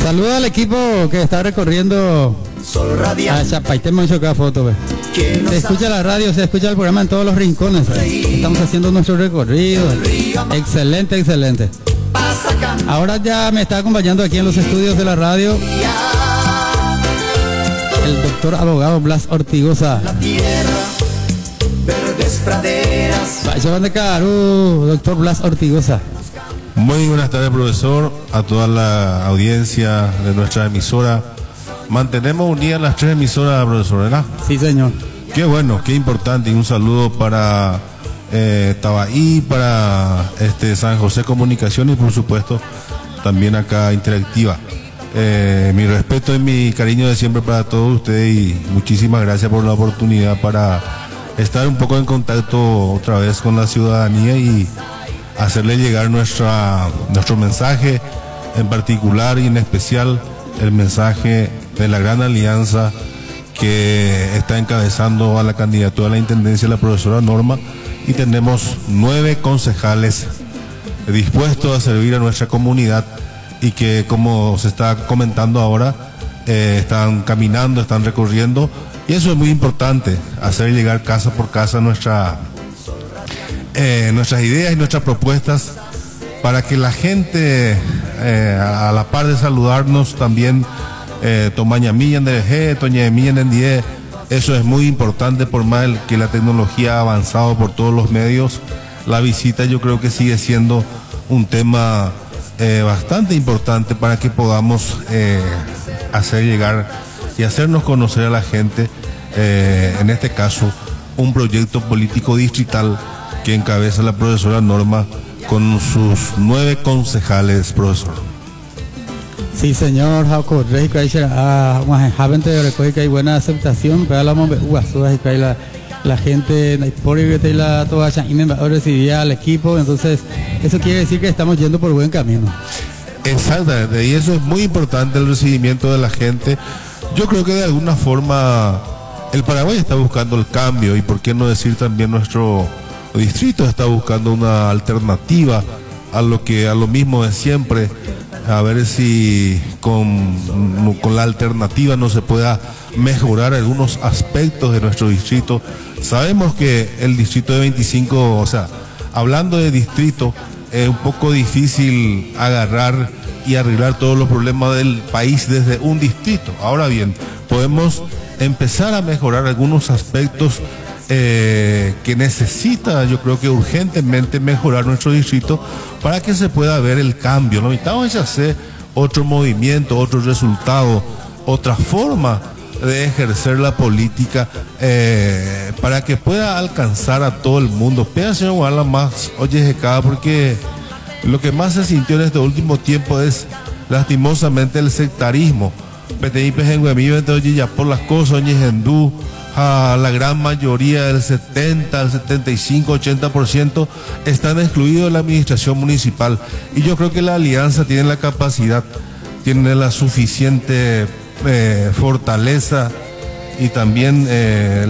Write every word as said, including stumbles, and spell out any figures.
Saluda al equipo que está recorriendo a Chapaitema y cada foto. Ve. Se escucha la radio, se escucha el programa en todos los rincones. ¿Ve? Estamos haciendo nuestro recorrido. Excelente, excelente. Ahora ya me está acompañando aquí en los estudios de la radio el doctor abogado Blas Ortigosa. Vaya de caro, doctor Blas Ortigosa. Muy buenas tardes, profesor, a toda la audiencia de nuestra emisora. Mantenemos unidas las tres emisoras, profesor, ¿verdad? Sí, señor. Qué bueno, qué importante. Y un saludo para eh, Tabaí, para este San José Comunicación y por supuesto también acá Interactiva. Eh, mi respeto y mi cariño de siempre para todos ustedes y muchísimas gracias por la oportunidad para estar un poco en contacto otra vez con la ciudadanía y hacerle llegar nuestra, nuestro mensaje, en particular y en especial el mensaje de la gran alianza que está encabezando a la candidatura a la intendencia la profesora Norma, y tenemos nueve concejales dispuestos a servir a nuestra comunidad y que, como se está comentando ahora, eh, están caminando, están recorriendo, y eso es muy importante, hacer llegar casa por casa nuestra Eh, nuestras ideas y nuestras propuestas para que la gente, eh, a la par de saludarnos también, eh, tomañamillan de G, toñamillan en die. Eso es muy importante, por más que la tecnología ha avanzado por todos los medios. La visita yo creo que sigue siendo un tema eh, bastante importante para que podamos eh, hacer llegar y hacernos conocer a la gente, eh, en este caso, un proyecto político distrital que encabeza la profesora Norma con sus nueve concejales, profesor. Sí, señor. Que hay buena aceptación, pero la, la gente la toda recibía al equipo, entonces eso quiere decir que estamos yendo por buen camino. Exactamente, y eso es muy importante, el recibimiento de la gente. Yo creo que de alguna forma el Paraguay está buscando el cambio, y por qué no decir también nuestro distrito está buscando una alternativa a lo que a lo mismo de siempre, a ver si con, con la alternativa no se pueda mejorar algunos aspectos de nuestro distrito. Sabemos que el distrito de veinticinco, o sea, hablando de distrito, es un poco difícil agarrar y arreglar todos los problemas del país desde un distrito. Ahora bien, podemos empezar a mejorar algunos aspectos Eh, que necesita, yo creo que urgentemente, mejorar nuestro distrito para que se pueda ver el cambio. No necesitamos hacer otro movimiento, otro resultado, otra forma de ejercer la política, eh, para que pueda alcanzar a todo el mundo. Pega, señor Guala, más oye cada, porque lo que más se sintió en este último tiempo es lastimosamente el sectarismo. Por las cosas, hindú, a la gran mayoría, del setenta, al setenta y cinco, ochenta por ciento están excluidos de la administración municipal, y yo creo que la alianza tiene la capacidad, tiene la suficiente eh, fortaleza y también eh,